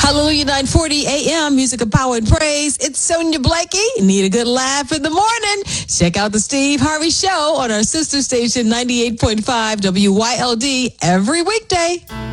Hallelujah, 9:40 a.m. Music of Power and Praise. It's Sonia Blakey. Need a good laugh in the morning? Check out the Steve Harvey Show on our sister station, 98.5 WYLD, every weekday.